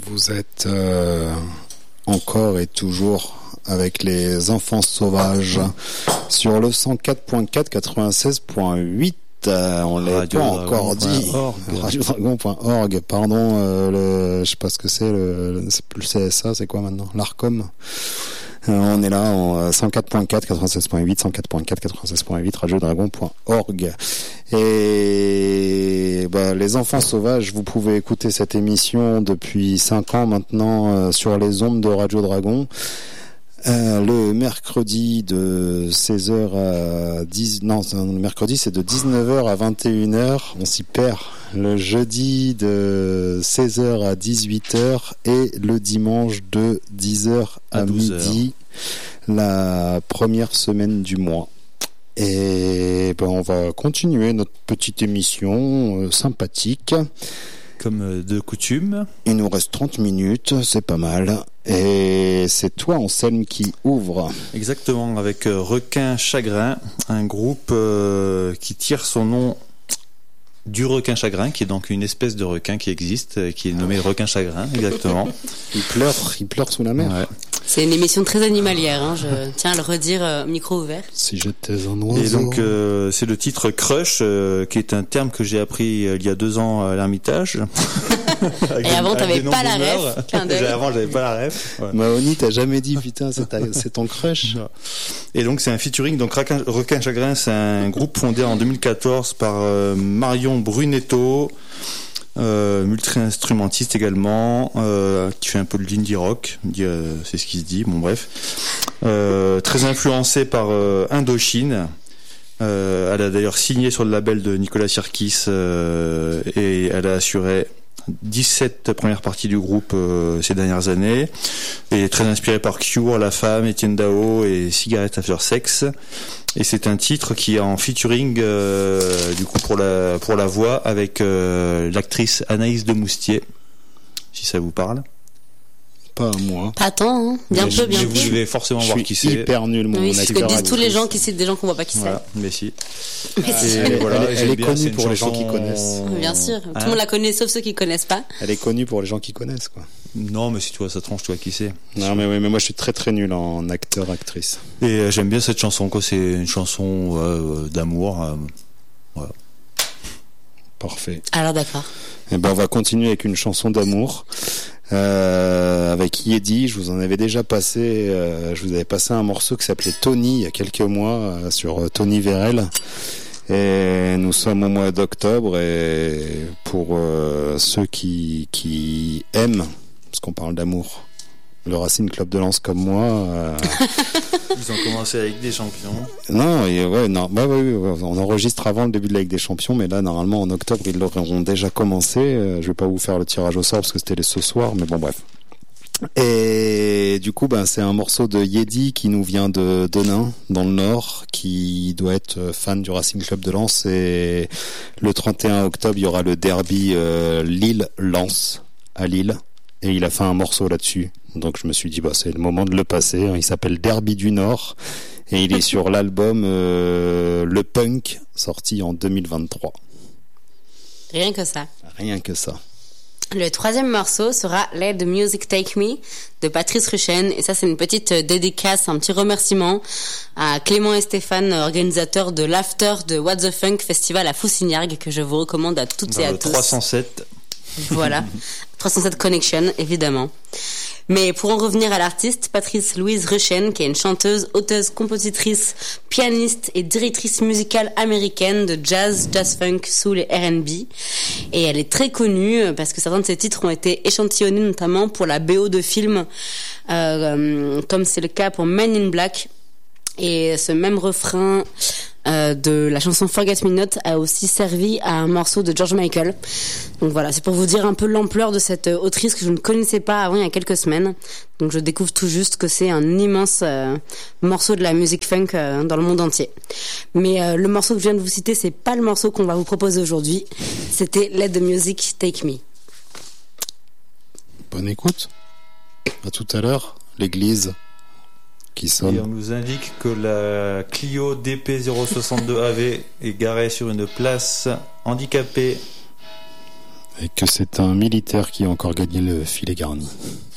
Vous êtes encore et toujours avec les enfants sauvages sur le 104.4, 96.8. On l'a pas encore dit. Radiodragon.org, pardon. Je sais pas ce que c'est. C'est plus le CSA, c'est quoi maintenant? L'Arcom. On est là en 104.4, 96.8, 104.4, 96.8, radiodragon.org. Et les enfants sauvages, vous pouvez écouter cette émission depuis 5 ans maintenant sur les ondes de Radio Dragon. Le mercredi de 16h à 10... Non, le mercredi c'est de 19h à 21h, on s'y perd. Le jeudi de 16h à 18h et le dimanche de 10h à midi, la première semaine du mois. Et on va continuer notre petite émission sympathique. Comme de coutume. Il nous reste 30 minutes, c'est pas mal. Et c'est toi, Anselme, qui ouvre. Exactement, avec Requin Chagrin, un groupe qui tire son nom du requin chagrin, qui est donc une espèce de requin qui existe, qui est nommé requin chagrin, exactement. Il pleure sous la mer. Ouais. C'est une émission très animalière, hein, je tiens à le redire, micro ouvert. Si j'étais un oiseau. Et donc c'est le titre Crush, qui est un terme que j'ai appris il y a 2 ans à l'Ermitage. Et avant t'avais pas la ref. Avant j'avais pas la ref. Ouais. Mahony t'as jamais dit putain c'est ton crush. Et donc c'est un featuring, donc Requin Chagrin, c'est un groupe fondé en 2014 par Marion Brunetto, multi-instrumentiste également, qui fait un peu de l'indie rock, c'est ce qui se dit, bon bref, très influencé par Indochine. Elle a d'ailleurs signé sur le label de Nicolas Sirkis et elle a assuré 17 premières parties du groupe ces dernières années, et très inspiré par Cure, La Femme, Etienne Dao et Cigarette After Sex. Et c'est un titre qui est en featuring du coup pour la voix avec l'actrice Anaïs de Moustier, si ça vous parle. Pas à moi. Pas tant, hein. Bien peu. Vous devez forcément voir qui c'est. Hyper nul, mon acteur. Oui, c'est ce que disent tous les gens qui citent des gens qu'on voit pas qui voilà. Mais si. Voilà, elle est connue pour les gens qui connaissent. Bien sûr. Tout le monde la connaît sauf ceux qui connaissent pas. Elle est connue pour les gens qui connaissent, quoi. Non, mais si tu vois sa tronche, tu vois qui c'est. Non, mais oui, mais moi je suis très très nul en acteur-actrice. Et j'aime bien cette chanson, quoi. C'est une chanson d'amour. Voilà. Parfait. Alors d'accord. Et on va continuer avec une chanson d'amour. Avec Yedi, je vous en avais déjà passé, je vous avais passé un morceau qui s'appelait Tony il y a quelques mois sur Tony Vérel, et nous sommes au mois d'octobre, et pour ceux qui aiment, parce qu'on parle d'amour, le Racing Club de Lens comme moi, ils ont commencé avec des champions. Non, on enregistre avant le début de la Ligue des Champions, mais là normalement en octobre ils l'auront déjà commencé. Je vais pas vous faire le tirage au sort parce que c'était ce soir, mais bon bref. Et du coup c'est un morceau de Yedi qui nous vient de Denain dans le Nord, qui doit être fan du Racing Club de Lens, et le 31 octobre il y aura le derby Lille-Lens à Lille, et il a fait un morceau là-dessus. Donc je me suis dit c'est le moment de le passer. Il s'appelle Derby du Nord et il est sur l'album Le Punk, sorti en 2023. Rien que ça. Rien que ça. Le 3e morceau sera Let the Music Take Me de Patrice Ruchen, et ça c'est une petite dédicace, un petit remerciement à Clément et Stéphane, organisateurs de l'After de What the Funk Festival à Foussignargues, que je vous recommande à toutes et à tous. 307. Voilà, 307 Connection évidemment. Mais pour en revenir à l'artiste, Patrice Louise Ruchen, qui est une chanteuse, auteuse, compositrice, pianiste et directrice musicale américaine de jazz funk, soul et R&B. Et elle est très connue parce que certains de ses titres ont été échantillonnés notamment pour la BO de films, comme c'est le cas pour Men in Black. Et ce même refrain de la chanson Forget Me Not a aussi servi à un morceau de George Michael. Donc voilà, c'est pour vous dire un peu l'ampleur de cette autrice que je ne connaissais pas avant il y a quelques semaines. Donc je découvre tout juste que c'est un immense morceau de la musique funk dans le monde entier. Mais le morceau que je viens de vous citer, c'est pas le morceau qu'on va vous proposer aujourd'hui. C'était Let the Music Take Me. Bonne écoute. À tout à l'heure, l'église qui sonne. Et on nous indique que la Clio DP062AV est garée sur une place handicapée. Et que c'est un militaire qui a encore gagné le filet garni.